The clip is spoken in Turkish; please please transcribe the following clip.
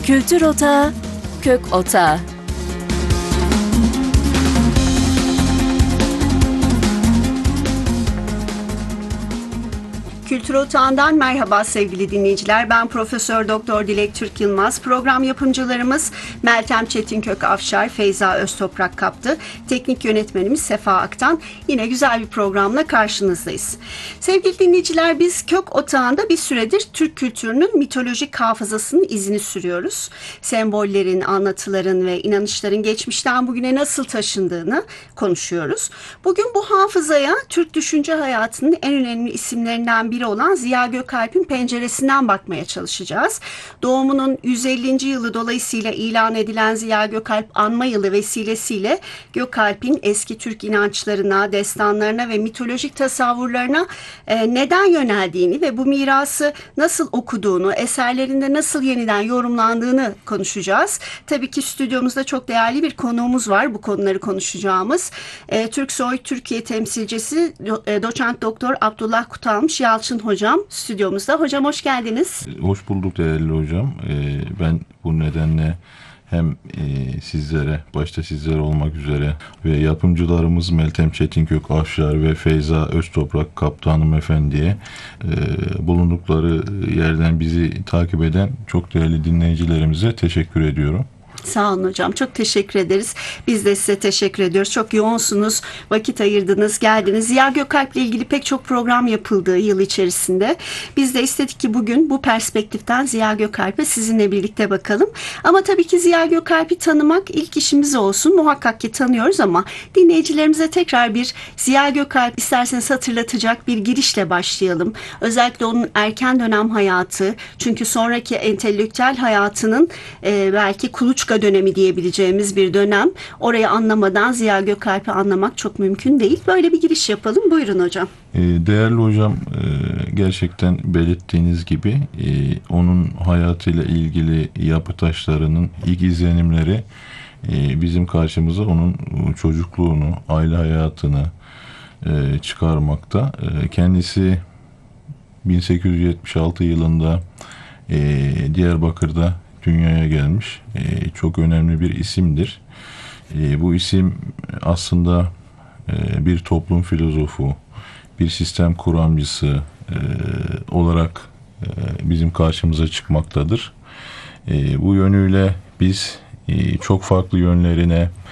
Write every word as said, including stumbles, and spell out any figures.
Kültür Otağı, Kök Otağı. Kültür Otağı'ndan merhaba sevgili dinleyiciler. Ben Profesör Doktor Dilek Türk Yılmaz. Program yapımcılarımız Meltem Çetinkök Afşar, Feyza Öztoprak Kaptı. Teknik yönetmenimiz Sefa Aktan. Yine güzel bir programla karşınızdayız. Sevgili dinleyiciler, biz Kök Otağı'nda bir süredir Türk kültürünün mitolojik hafızasının izini sürüyoruz. Sembollerin, anlatıların ve inanışların geçmişten bugüne nasıl taşındığını konuşuyoruz. Bugün bu hafızaya Türk düşünce hayatının en önemli isimlerinden biri olan Ziya Gökalp'in penceresinden bakmaya çalışacağız. Doğumunun yüz ellinci yılı dolayısıyla ilan edilen Ziya Gökalp anma yılı vesilesiyle Gökalp'in eski Türk inançlarına, destanlarına ve mitolojik tasavvurlarına e, neden yöneldiğini ve bu mirası nasıl okuduğunu, eserlerinde nasıl yeniden yorumlandığını konuşacağız. Tabii ki stüdyomuzda çok değerli bir konuğumuz var bu konuları konuşacağımız. E, Türksoy Türkiye temsilcisi do, e, doçent doktor Abdullah Kutalmış Yalçın hocam stüdyomuzda. Hocam hoş geldiniz. Hoş bulduk değerli hocam. Ee, ben bu nedenle hem e, sizlere, başta sizlere olmak üzere ve yapımcılarımız Meltem Çetinkök Afşar ve Feyza Öztoprak Kaptı hanımefendiye e, bulundukları yerden bizi takip eden çok değerli dinleyicilerimize teşekkür ediyorum. Sağ olun hocam. Çok teşekkür ederiz. Biz de size teşekkür ediyoruz. Çok yoğunsunuz. Vakit ayırdınız, geldiniz. Ziya Gökalp'le ilgili pek çok program yapıldı yıl içerisinde. Biz de istedik ki bugün bu perspektiften Ziya Gökalp'e sizinle birlikte bakalım. Ama tabii ki Ziya Gökalp'i tanımak ilk işimiz olsun. Muhakkak ki tanıyoruz ama dinleyicilerimize tekrar bir Ziya Gökalp isterseniz hatırlatacak bir girişle başlayalım. Özellikle onun erken dönem hayatı. Çünkü sonraki entelektüel hayatının e, belki kuluçka dönemi diyebileceğimiz bir dönem. Orayı anlamadan Ziya Gökalp'i anlamak çok mümkün değil. Böyle bir giriş yapalım. Buyurun hocam. Değerli hocam, gerçekten belirttiğiniz gibi onun hayatıyla ilgili yapı taşlarının ilk izlenimleri bizim karşımıza onun çocukluğunu, aile hayatını çıkarmakta. Kendisi bin sekiz yüz yetmiş altı yılında Diyarbakır'da dünyaya gelmiş. E, çok önemli bir isimdir. E, bu isim aslında e, bir toplum filozofu, bir sistem kuramcısı e, olarak e, bizim karşımıza çıkmaktadır. E, bu yönüyle biz e, çok farklı yönlerine